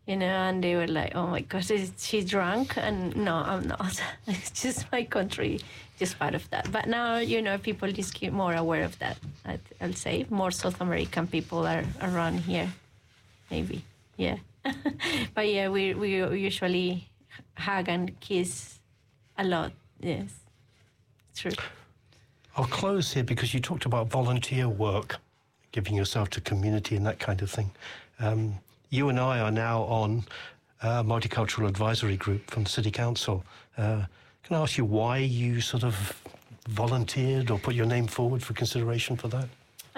and they were like, oh my gosh, is she drunk? And no, I'm not. It's just my country, just part of that. But now, people just get more aware of that. I'll say more South American people are around here, maybe, yeah. But yeah, we usually hug and kiss a lot, yes, true. I'll close here because you talked about volunteer work, giving yourself to community and that kind of thing. You and I are now on a multicultural advisory group from the City Council. Can I ask you why you sort of volunteered or put your name forward for consideration for that?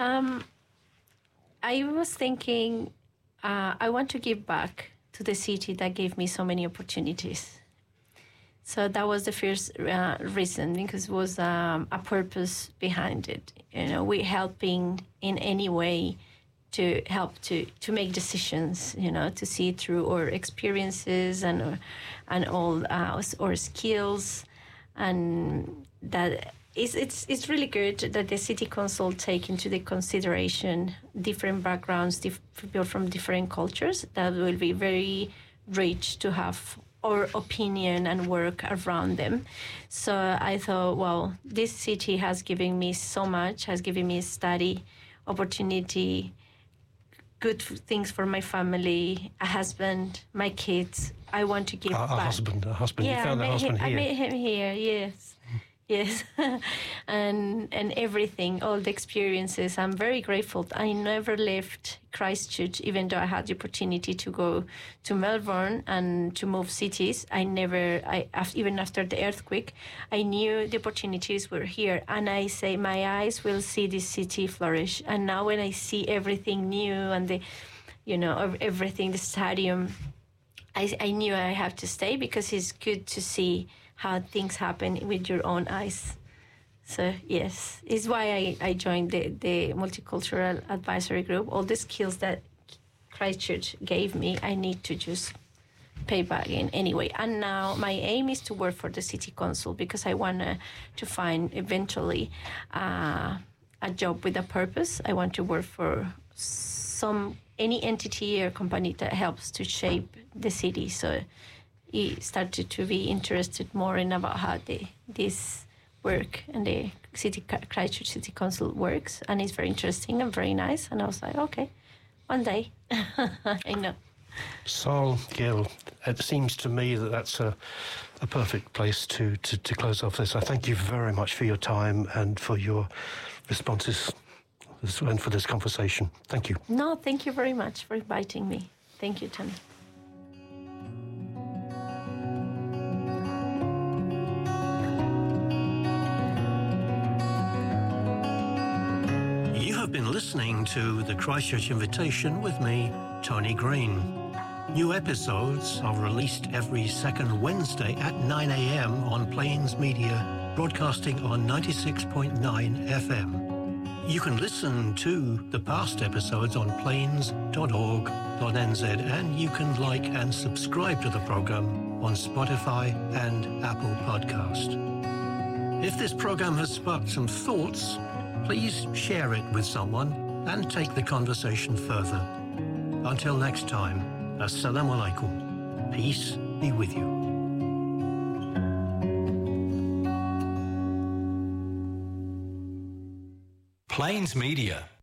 I was thinking I want to give back to the city that gave me so many opportunities. So that was the first reason, because it was a purpose behind it. We're helping in any way to help to make decisions, to see through our experiences and all our skills, and that it's really good that the city council take into the consideration different backgrounds, people from different cultures. That will be very rich to have our opinion and work around them. So I thought, well, this city has given me so much, has given me study opportunity, good things for my family, a husband, my kids. I want to give back. A husband. Yeah, you found a husband here. I met him here, yes. Yes, and everything, all the experiences. I'm very grateful. I never left Christchurch, even though I had the opportunity to go to Melbourne and to move cities. Even after the earthquake, I knew the opportunities were here. And I say my eyes will see this city flourish. And now when I see everything new and everything, the stadium, I knew I have to stay, because it's good to see how things happen with your own eyes. So yes, it's why I joined the Multicultural Advisory Group. All the skills that Christchurch gave me, I need to just pay back in anyway. And now my aim is to work for the City Council, because I want to find eventually a job with a purpose. I want to work for any entity or company that helps to shape the city. So he started to be interested more in about how this work and the Christchurch City Council works, and it's very interesting and very nice. And I was like, okay, one day. I know. Sol Gill, it seems to me that that's a perfect place to close off this. I thank you very much for your time and for your responses and for this conversation. Thank you. No, thank you very much for inviting me. Thank you, Tony. You have been listening to The Christchurch Invitation with me, Tony Green. New episodes are released every second Wednesday at 9 a.m. on Plains Media, broadcasting on 96.9 FM. You can listen to the past episodes on plains.org.nz, and you can like and subscribe to the program on Spotify and Apple Podcast. If this program has sparked some thoughts, please share it with someone and take the conversation further. Until next time, Assalamu alaikum. Peace be with you. Plains Media.